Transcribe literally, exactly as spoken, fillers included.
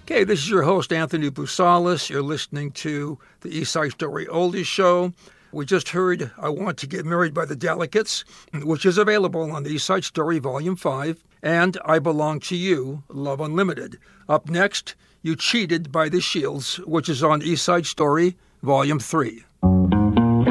Okay, this is your host, Anthony Busalis. You're listening to the East Side Story Oldies Show. We just heard I Want to Get Married by the Delegates, which is available on the East Side Story Volume five, and I Belong to You, Love Unlimited. Up next, You Cheated by the Shields, which is on East Side Story Volume three.